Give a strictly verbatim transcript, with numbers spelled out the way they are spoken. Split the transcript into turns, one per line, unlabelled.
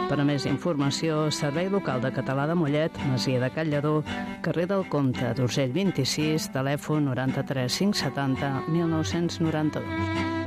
Per a més informació, Servei Local de Català de Mollet, Masia de Callador, carrer del Comte d'Urgell vint-i-sis, telèfon noranta-tres cinc setanta mil nou-cents noranta-dos.